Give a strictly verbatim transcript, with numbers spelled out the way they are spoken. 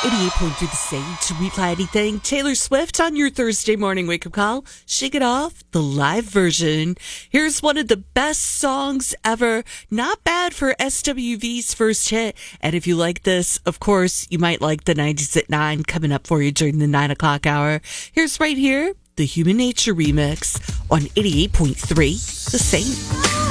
eighty-eight point three The Sage. Reply anything. Taylor Swift on your Thursday morning wake-up call. Shake It Off, the live version. Here's one of the best songs ever. Not bad for S W V's first hit. And if you like this, of course, you might like the nineties at nine coming up for you during the nine o'clock hour. Here's right here, the Human Nature remix on eighty-eight point three The Sage.